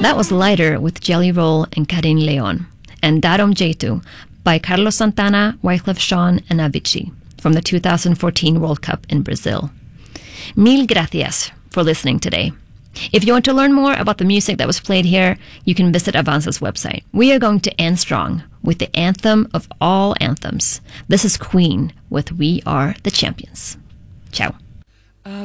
That was Lighter with Jelly Roll and Karin Leon, and Darom Jetu by Carlos Santana, Wyclef Jean, and Avicii from the 2014 World Cup in Brazil. Mil gracias for listening today. If you want to learn more about the music that was played here, you can visit Avanza's website. We are going to end strong with the anthem of all anthems. This is Queen with We Are the Champions. Ciao.